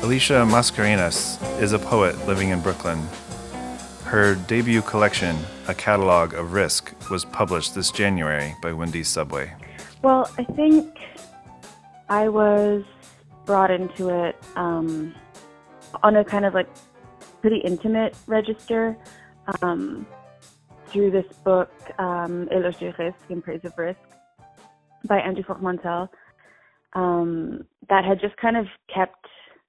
Alicia Mascarenas is a poet living in Brooklyn. Her debut collection, A Catalog of Risk, was published this January by Wendy's Subway. Well, I think I was brought into it on a kind of like pretty intimate register through this book, Éloge du Risque, In Praise of Risk, by Andrew Formontel, that had just kind of kept